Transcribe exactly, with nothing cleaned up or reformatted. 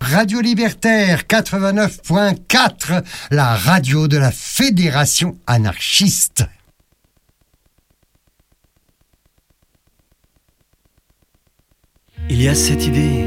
Radio Libertaire quatre-vingt-neuf point quatre, la radio de la Fédération anarchiste. Il y a cette idée